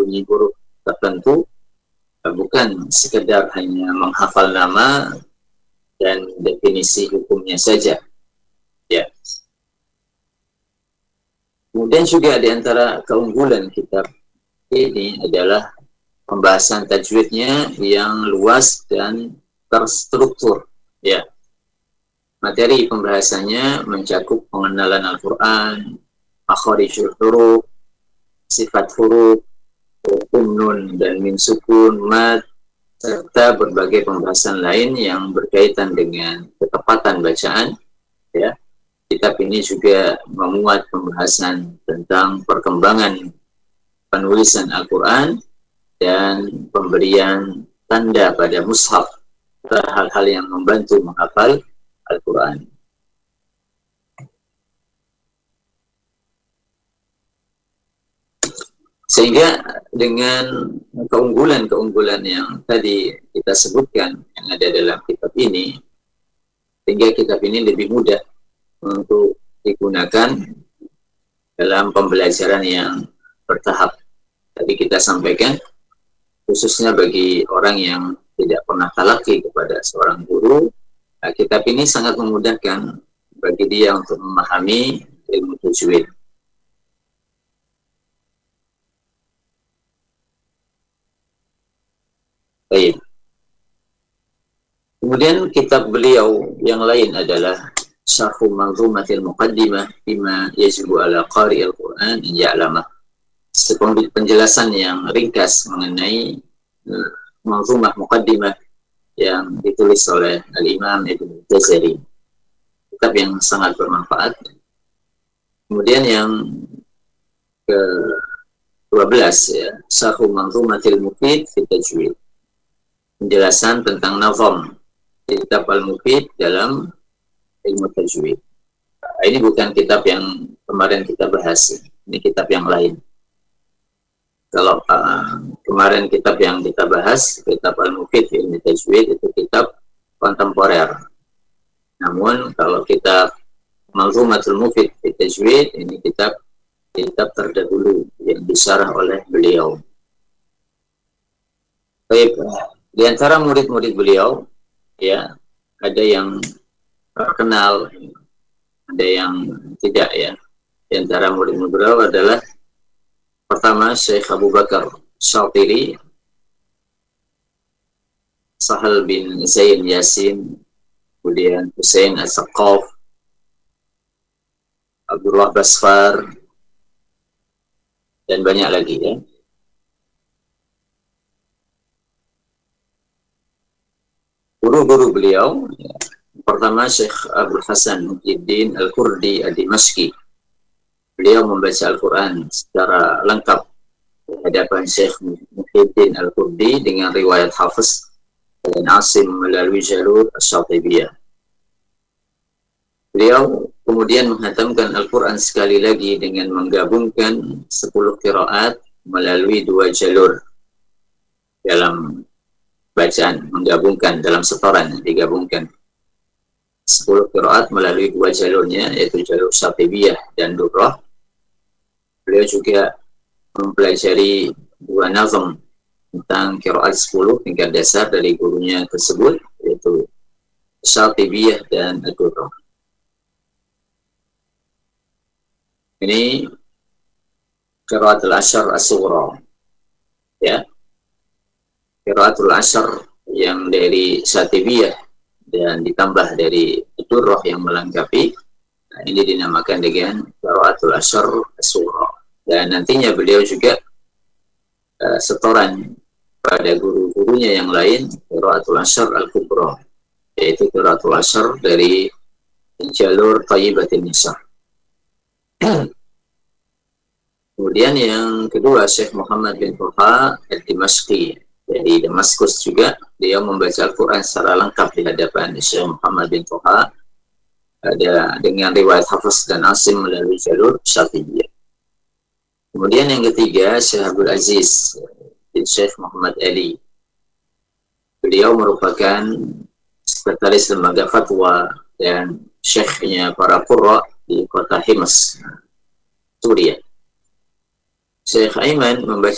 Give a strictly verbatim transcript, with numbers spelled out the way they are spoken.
bunyi huruf tertentu, bukan sekedar hanya menghafal nama dan definisi hukumnya saja. Ya. Kemudian juga di antara keunggulan kitab ini adalah pembahasan tajwidnya yang luas dan terstruktur. Ya. Materi pembahasannya mencakup pengenalan Al-Quran, makharijul huruf, sifat huruf, hukum nun dan min sukun, mad, serta berbagai pembahasan lain yang berkaitan dengan ketepatan bacaan. Ya, kitab ini juga memuat pembahasan tentang perkembangan penulisan Al-Quran dan pemberian tanda pada mushaf, hal-hal yang membantu menghafal Al-Quran. Sehingga dengan keunggulan-keunggulan yang tadi kita sebutkan yang ada dalam kitab ini, sehingga kitab ini lebih mudah untuk digunakan dalam pembelajaran yang bertahap. Tadi kita sampaikan, khususnya bagi orang yang tidak pernah talaqi kepada seorang guru, kitab ini sangat memudahkan bagi dia untuk memahami ilmu tajwid. Baik. Kemudian kitab beliau yang lain adalah Syarh Manzumatil Muqaddimah bima yajibu ala qari al-Quran an ya'lamah. Penjelasan yang ringkas mengenai uh, Manzumah Muqaddimah yang ditulis oleh Al-Imam Ibn Jazari. Kitab yang sangat bermanfaat. Kemudian yang ke dua belas ya, Syarh Manzumatil Mufid fi Tajwid. Penjelasan tentang nazam kitab Al-Mufid dalam ilmu tajwid. Nah, ini bukan kitab yang kemarin kita bahas, ini kitab yang lain. Kalau uh, kemarin kitab yang kita bahas, kitab Al-Mufid ilmu tajwid, itu kitab kontemporer. Namun kalau kitab Manzumatul Mufid fi Tajwid, ini kitab kitab terdahulu yang disyarah oleh beliau. Baik. Di antara murid-murid beliau, ya, ada yang terkenal, ada yang tidak, ya. Di antara murid-murid beliau adalah pertama Syekh Abu Bakar Syatiri, Sahal bin Zain Yasin, kemudian Husain As-Saqaf, Abdullah Basfar, dan banyak lagi, ya. Guru-guru beliau, ya, pertama Syekh Abdul Hasan Muhyiddin Al-Kurdi Ad-Dimashqi. Beliau membaca Al-Quran secara lengkap di hadapan Syekh Muhyiddin Al-Kurdi dengan riwayat Hafiz dan Asim melalui jalur Asy-Syatibiyah. Beliau kemudian menghatamkan Al-Quran sekali lagi dengan menggabungkan sepuluh qiraat melalui dua jalur dalam bacaan, menggabungkan dalam setoran, digabungkan sepuluh qiraat melalui dua jalurnya, yaitu jalur Syatibiyah dan Durrah. Beliau juga mempelajari dua nazam tentang qiraat sepuluh tingkat dasar dari gurunya tersebut, yaitu Syatibiyah dan Durrah. Ini qiraatul Asyar As-Sughra, ya. Qiraatul Asyar yang dari Syatibiyah dan ditambah dari Durrah yang melengkapi, nah, ini dinamakan dengan Qiraatul Asyar As-Sughra. Dan nantinya beliau juga uh, setoran pada guru-gurunya yang lain, Qiraatul Asyar Al-Kubra, yaitu Qiraatul Asyar dari jalur Thayyibatin Nisa. Kemudian yang kedua Syekh Muhammad bin Thaha Ad-Dimashqi dari Damaskus juga, dia membaca Al-Quran secara lengkap di hadapan Syekh Muhammad bin Thaha ada dengan riwayat Hafiz dan Asim melalui jalur Syatibiyah. Kemudian yang ketiga Syekh Abdul Aziz bin Syekh Muhammad Ali. Beliau merupakan sekretaris lembaga fatwa dan syekhnya para qurra di kota Himas, Suriah. Syekh Aiman membaca